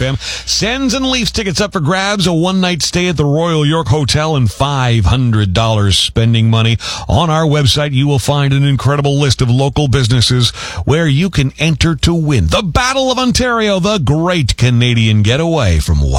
FM. Sens and Leafs tickets up for grabs, a one-night stay at the Royal York Hotel, and $500 spending money. On our website, you will find an incredible list of local businesses where you can enter to win the Battle of Ontario, the Great Canadian Getaway from